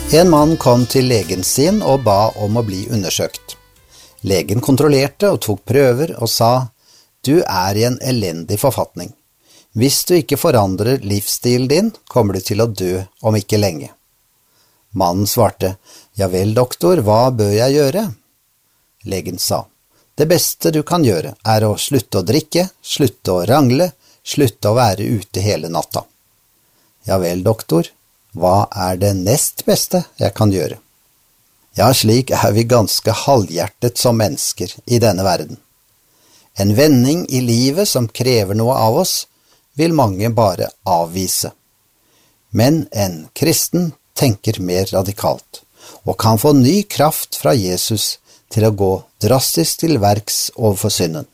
En mann kom til legen sin og ba om å bli undersøkt. Legen kontrollerte og tok prøver og sa, «Du er i en elendig forfatning. Hvis du ikke forandrer livsstilen din, kommer du til å dø om ikke lenge.» Mannen svarte, «Ja vel, doktor, hva bør jeg gjøre?» Legen sa, «Det beste du kan gjøre er å slutte å drikke, slutte å rangle, slutte å være ute hele natta.» «Ja vel, doktor, hva er det nest beste jeg kan gjøre?» Ja, slik er vi ganske halvhjertet som mennesker i denne verden. En vending i livet som krever noe av oss, vil mange bare avvise. Men en kristen tenker mer radikalt, og kan få ny kraft fra Jesus til å gå drastisk til verks overfor synden.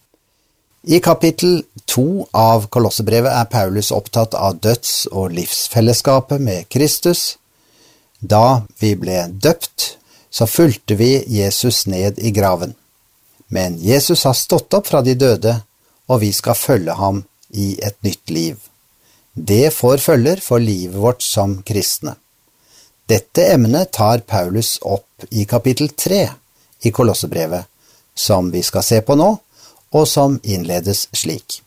I kapittel 2 av Kolossebrevet er Paulus opptatt av døds- og livsfellesskapet med Kristus. Da vi ble døpt, så fulgte vi Jesus ned i graven. Men Jesus har stått opp fra de døde, og vi skal følge ham i et nytt liv. Det får følger for livet vårt som kristne. Dette emnet tar Paulus opp i kapittel 3 i Kolossebrevet, som vi skal se på nå, og som innledes slik.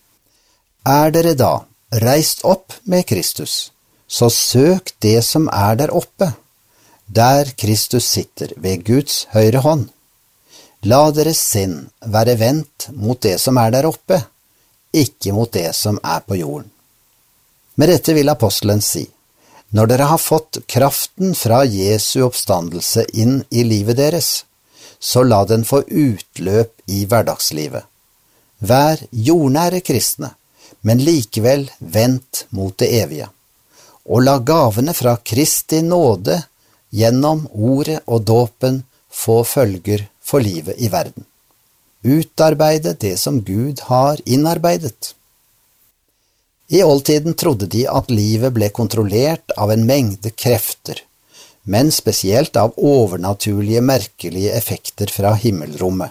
Er dere da reist opp med Kristus, så søk det som er der oppe, der Kristus sitter ved Guds høyre hånd. La deres sinn være vendt mot det som er der oppe, ikke mot det som er på jorden. Med dette vil apostelen si, når dere har fått kraften fra Jesu oppstandelse inn i livet deres, så la den få utløp i hverdagslivet. Vær jordnære kristne, men likevel vendt mot det evige, og la gavene fra Kristi nåde gjennom ordet og dåpen få følger for livet i verden. Utarbeide det som Gud har innarbeidet. I oldtiden trodde de at livet ble kontrollert av en mengde krefter, men spesielt av overnaturlige, merkelige effekter fra himmelrommet.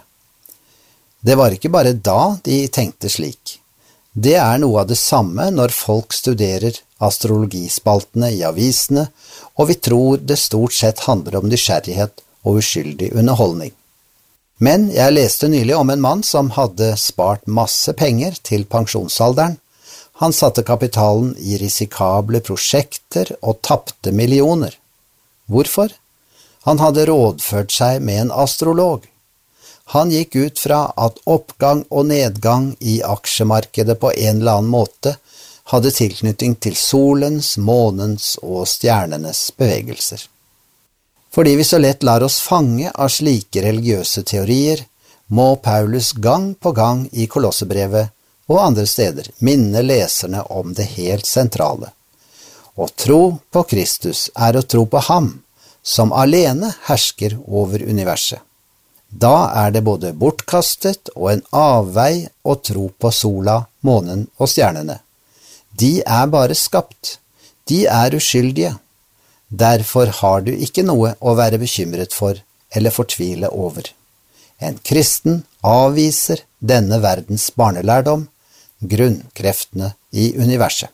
Det var ikke bare da de tenkte slik. Det er noe av det samme når folk studerer astrologispaltene i avisene, og vi tror det stort sett handler om nysgjerrighet og uskyldig underholdning. Men jeg leste nylig om en mann som hadde spart masse penger til pensjonsalderen. Han satte kapitalen i risikable prosjekter og tapte millioner. Hvorfor? Han hadde rådført seg med en astrolog. Han gikk ut fra at oppgang og nedgang i aksjemarkedet på en eller annen måte hadde tilknytning til solens, månens og stjernenes bevegelser. Fordi vi så lett lar oss fange av slike religiøse teorier, må Paulus gang på gang i Kolossebrevet og andre steder minne leserne om det helt sentrale. Å tro på Kristus er å tro på ham, som alene hersker over universet. Da er det både bortkastet og en avvei å tro på sola, månen og stjernene. De er bare skapt. De er uskyldige. Derfor har du ikke noe å være bekymret for eller fortvile over. En kristen avviser denne verdens barnelærdom, grunnkreftene i universet.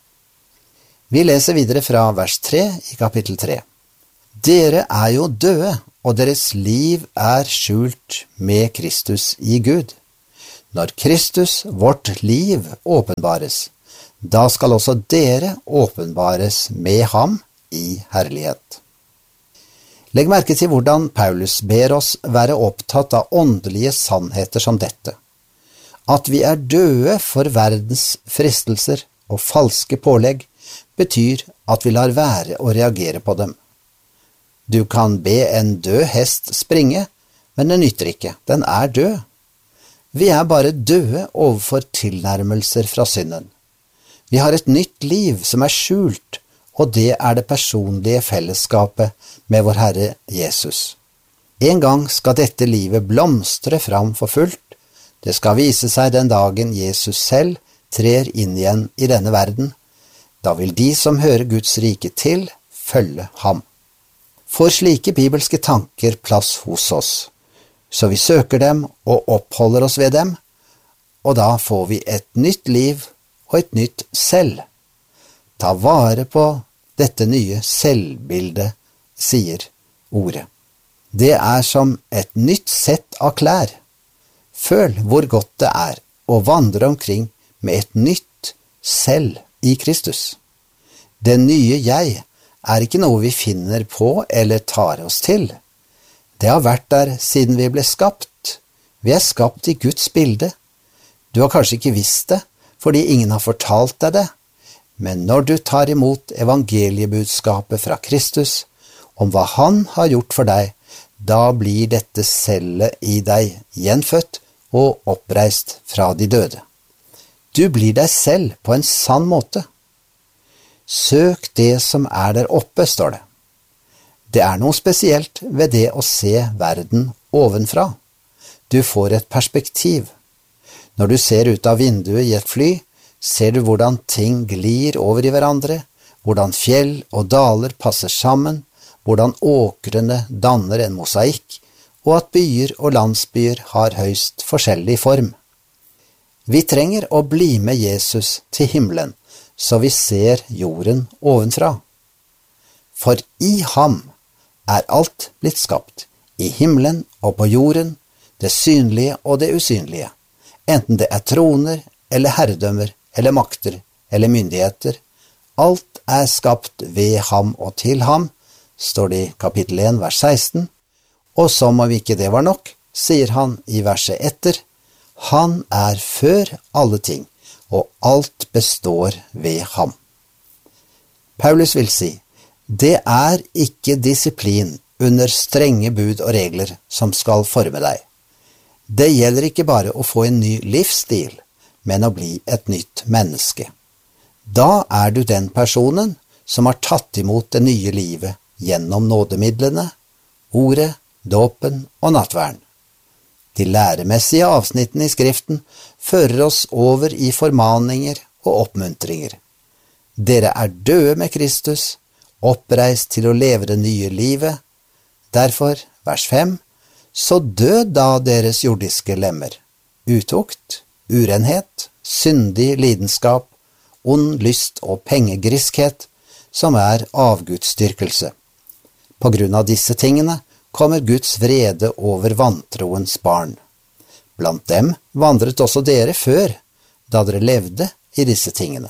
Vi leser videre fra vers 3 i kapittel 3. Dere er jo døde, og deres liv er skjult med Kristus i Gud. Når Kristus, vårt liv, åpenbares, da skal også dere åpenbares med ham i herlighet. Legg merke til hvordan Paulus ber oss være opptatt av åndelige sannheter som dette. At vi er døde for verdens fristelser og falske pålegg betyr at vi lar være å reagere på dem. Du kan be en død hest springe, men den nytter ikke, den er død. Vi er bare døde overfor tilnærmelser fra synden. Vi har et nytt liv som er skjult, og det er det personlige fellesskapet med vår Herre Jesus. En gang skal dette livet blomstre fram for fullt. Det skal vise seg den dagen Jesus selv trer inn igjen i denne verden. Da vil de som hører Guds rike til, følge ham. Får slike bibelske tanker plass hos oss, så vi søker dem og oppholder oss ved dem, og da får vi et nytt liv og et nytt selv. Ta vare på dette nye selvbildet sier ordet. Det er som et nytt sett av klær. Føl hvor godt det er å vandre omkring med et nytt selv i Kristus. Det nye jeg er ikke noe vi finner på eller tar oss til. Det har vært der siden vi ble skapt. Vi er skapt i Guds bilde. Du har kanskje ikke visst det, fordi ingen har fortalt deg det, men når du tar imot evangeliebudskapet fra Kristus, om hva han har gjort for deg, da blir dette cellet i deg gjenfødt og oppreist fra de døde. Du blir deg selv på en sann måte. Søk det som er der oppe, står det. Det er noe spesielt ved det å se verden ovenfra. Du får et perspektiv. Når du ser ut av vinduet i et fly, ser du hvordan ting glir over i hverandre, hvordan fjell og daler passer sammen, hvordan åkrene danner en mosaikk, og at byer og landsbyer har høyst forskjellig form. Vi trenger å bli med Jesus til himmelen, så vi ser jorden ovenfra. For i ham er alt blitt skapt, i himmelen og på jorden, det synlige og det usynlige, enten det er troner eller herredømmer eller makter eller myndigheter. Alt er skapt ved ham og til ham, står det i kapittel 1, vers 16, og som om ikke det var nok, sier han i verset etter, han er før alle ting, og alt består ved ham. Paulus vil si, det er ikke disiplin under strenge bud og regler som skal forme deg. Det gjelder ikke bare å få en ny livsstil, men å bli et nytt menneske. Da er du den personen som har tatt imot det nye livet gjennom nådemidlene, ordet, dåpen og nattverden. De læremessige avsnittene i Skriften fører oss over i formaninger og oppmuntringer. Dere er døde med Kristus, oppreist til å leve det nye livet. Derfor, vers 5, så død da deres jordiske lemmer, utukt, urenhet, syndig lidenskap, ond lyst og pengegriskhet, som er avgudsdyrkelse. På grunn av disse tingene kommer Guds vrede over vantroens barn. Blant dem vandret også dere før, da dere levde i disse tingene.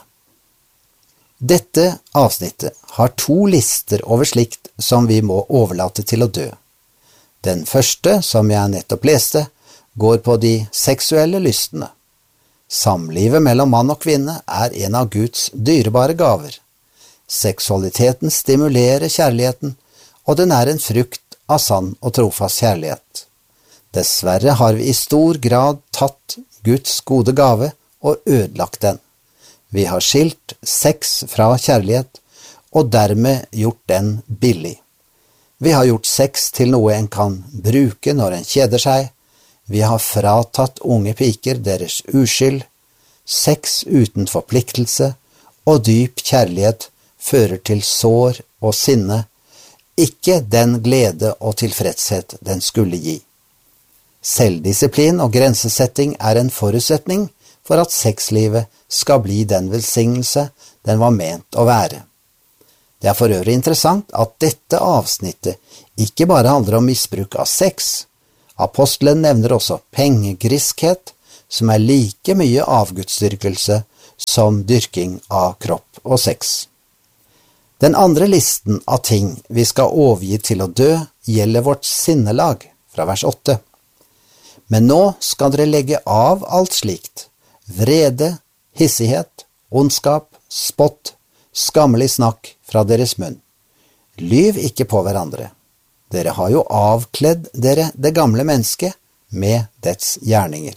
Dette avsnittet har 2 lister over slikt som vi må overlate til å dø. Den første, som jeg nettopp leste, går på de seksuelle lystene. Samlivet mellom mann og kvinne er en av Guds dyrebare gaver. Seksualiteten stimulerer kjærligheten, og den er en frukt av sann og trofast kjærlighet. Dessverre har vi i stor grad tatt Guds gode gave og ødelagt den. Vi har skilt sex fra kjærlighet, og dermed gjort den billig. Vi har gjort sex til noe en kan bruke når en kjeder seg. Vi har fratatt unge piker deres uskyld. Sex uten forpliktelse og dyp kjærlighet fører til sår og sinne, ikke den glede og tilfredshet den skulle gi. Selvdisiplin og grensesetting er en forutsetning for at sexlivet skal bli den velsignelse den var ment å være. Det er for øvrig interessant at dette avsnittet ikke bare handler om misbruk av sex. Apostelen nevner også pengegriskhet, som er like mye avgudsdyrkelse som dyrking av kropp og sex. Den andre listen av ting vi skal overgi til å dø gjelder vårt sinnelag, fra vers 8. Men nå skal dere legge av alt slikt, vrede, hissighet, ondskap, spott, skammelig snakk fra deres munn. Lyv ikke på hverandre. Dere har jo avkledd dere det gamle mennesket med dets gjerninger.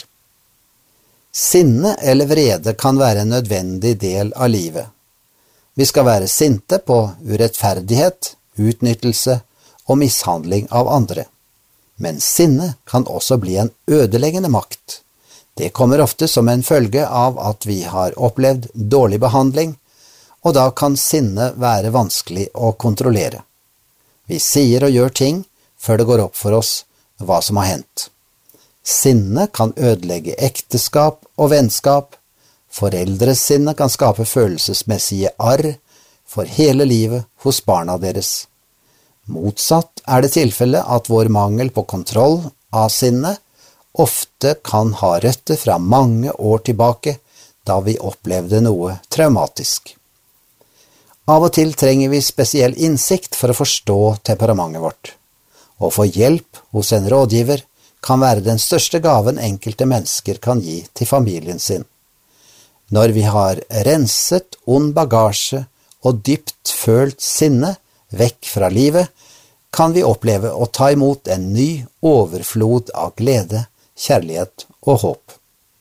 Sinne eller vrede kan være en nødvendig del av livet. Vi skal være sinte på urettferdighet, utnyttelse og mishandling av andre. Men sinne kan også bli en ødeleggende makt. Det kommer ofte som en følge av at vi har opplevd dårlig behandling, og da kan sinne være vanskelig å kontrollere. Vi sier og gjør ting før det går opp for oss hva som har hendt. Sinne kan ødelegge ekteskap og vennskap. Foreldres sinne kan skape følelsesmessige arr for hele livet hos barna deres. Motsatt det tilfellet at vår mangel på kontroll av sinnet ofte kan ha røtter fra mange år tilbake, da vi opplevde noe traumatisk. Av og til trenger vi spesiell innsikt for å forstå temperamentet vårt. Å få hjelp hos en rådgiver kan være den største gaven enkelte mennesker kan gi til familien sin. Når vi har renset ond bagasje og dypt følt sinne vekk fra livet, kan vi oppleve å ta imot en ny overflod av glede, kjærlighet og håp.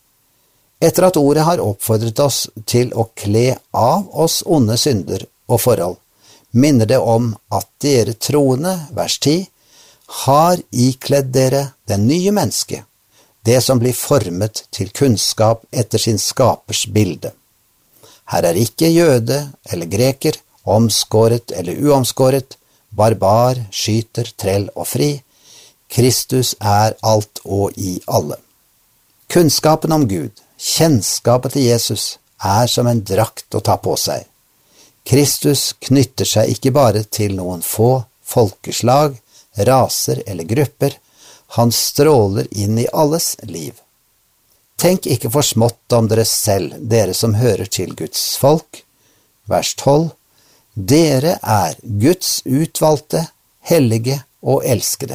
Etter at ordet har oppfordret oss til å kle av oss onde synder og forhold, minner det om at dere troende, vers 10, har ikledd dere den nye menneske, det som blir formet til kunnskap etter sin skapers bilde. Her ikke jøde eller greker, omskåret eller uomskåret, barbar, skyter, trell og fri. Kristus alt og i alle. Kunnskapen om Gud, kjennskapet til Jesus, som en drakt å ta på seg. Kristus knytter seg ikke bare til noen få folkeslag, raser eller grupper, han stråler inn i alles liv. Tenk ikke for smått om dere selv, dere som hører til Guds folk. Vers 12. Dere Guds utvalgte, hellige og elskede.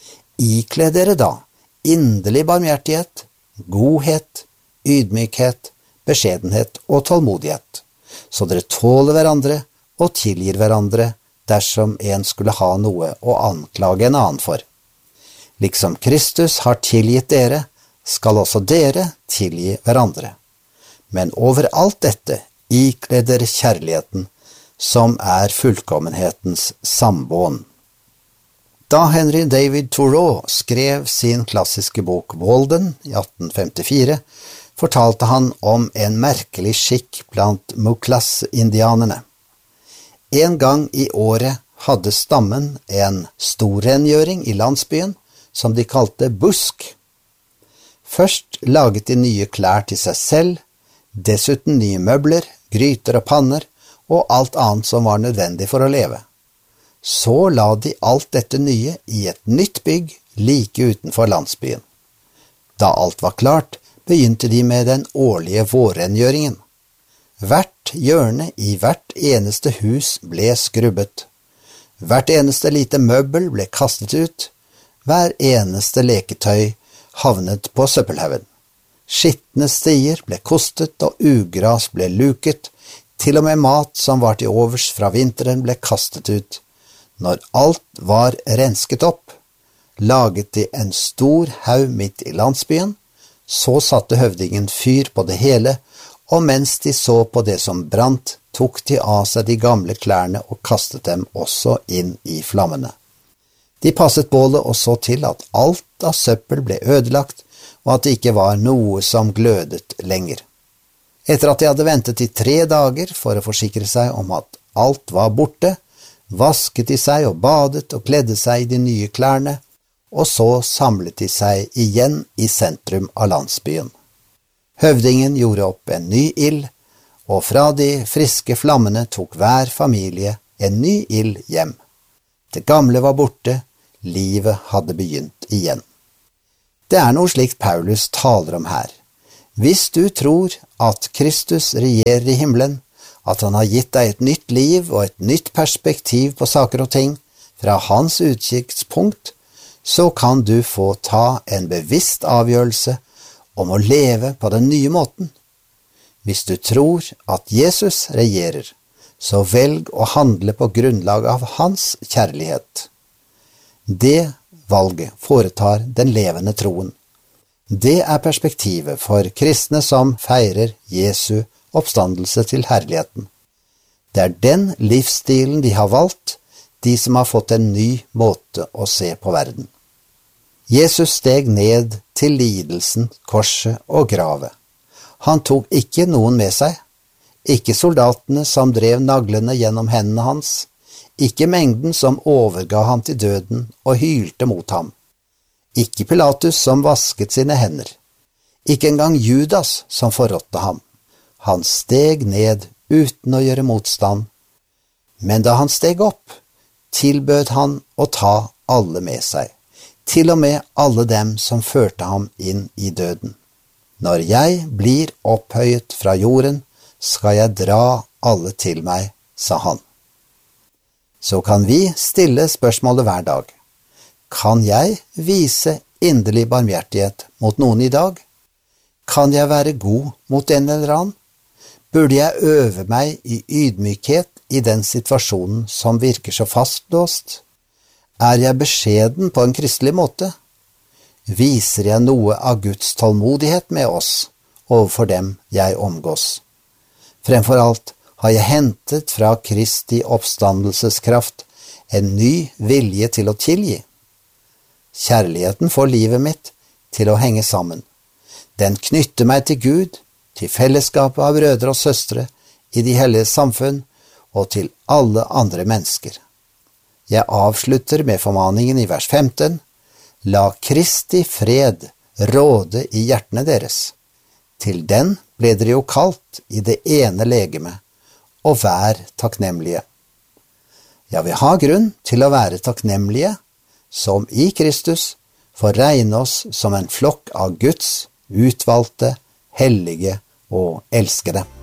Ikle dere da inderlig barmhjertighet, godhet, ydmykhet, beskjedenhet og tålmodighet, så dere tåler hverandre og tilgir hverandre dersom en skulle ha noe å anklage en annen for. Liksom Kristus har tilgitt dere, skal også dere tilgi hverandre. Men over alt dette ikle dere kjærligheten, som fullkommenhetens sambånd. Da Henry David Thoreau skrev sin klassiske bok Walden i 1854, fortalte han om en merkelig skikk blant Muklas-indianerne. En gang i året hadde stammen en storrengjøring i landsbyen som de kalte busk. Først laget de nye klær til seg selv, dessuten nye møbler, gryter og panner, og alt annet som var nødvendig for å leve. Så la de alt dette nye i et nytt bygg like utenfor landsbyen. Da alt var klart, begynte de med den årlige vårrengjøringen. Hvert hjørne i hvert eneste hus ble skrubbet. Hvert eneste lite møbel ble kastet ut. Hver eneste leketøy havnet på søppelhaugen. Skitne stier ble kostet og ugras ble luket. Til og med mat som var til overs fra vinteren ble kastet ut. Når alt var rensket opp, laget de en stor haug midt i landsbyen, så satte høvdingen fyr på det hele, og mens de så på det som brant, tok de av seg de gamle klærne og kastet dem også inn i flammene. De passet bålet og så til at alt av søppel ble ødelagt, og at det ikke var noe som glødet lenger. Etter at de hadde ventet i 3 dager for å forsikre seg om at alt var borte, vasket de seg og badet og kledde seg i de nye klærne, og så samlet de seg igjen i sentrum av landsbyen. Høvdingen gjorde opp en ny ild, og fra de friske flammene tok hver familie en ny ild hjem. Det gamle var borte, livet hadde begynt igjen. Det noe slikt Paulus taler om her. Hvis du tror at Kristus regjerer i himmelen, at han har gitt deg et nytt liv og et nytt perspektiv på saker og ting fra hans utkikkspunkt, så kan du få ta en bevisst avgjørelse om å leve på den nye måten. Hvis du tror at Jesus regjerer, så velg å handle på grunnlag av hans kjærlighet. Det valget foretar den levende troen. Det perspektivet for kristne som feirer Jesu oppstandelse til herligheten. Det den livsstilen de har valgt, de som har fått en ny måte å se på verden. Jesus steg ned til lidelsen, korset og gravet. Han tok ikke noen med seg, ikke soldatene som drev naglene gjennom hendene hans, ikke mengden som overga ham til døden og hylte mot ham. Ikke Pilatus som vasket sine hender, ikke engang Judas som forrådte ham. Han steg ned uten å gjøre motstand, men da han steg opp, tilbød han å ta alle med seg, til og med alle dem som førte ham inn i døden. Når jeg blir opphøyet fra jorden, skal jeg dra alle til meg, sa han. Så kan vi stille spørsmålet hver dag. Kan jeg vise inderlig barmhjertighet mot noen i dag? Kan jeg være god mot en eller annen? Burde jeg øve meg i ydmykhet i den situasjonen som virker så fastlåst? Er jeg beskjeden på en kristelig måte? Viser jeg noe av Guds tålmodighet med oss overfor dem jeg omgås? Fremfor alt har jeg hentet fra Kristi oppstandelseskraft en ny vilje til å tilgi. Kjærligheten får livet mitt til å henge sammen. Den knytter meg til Gud, til fellesskapet av brødre og søstre i de hellige samfunn og til alle andre mennesker. Jeg avslutter med formaningen i vers 15. La Kristi fred råde i hjertene deres. Til den ble dere jo kalt i det ene legeme, og vær takknemlige. Ja, vi har grunn til å være takknemlige, som i Kristus får regne oss som en flokk av Guds utvalgte, hellige og elskede.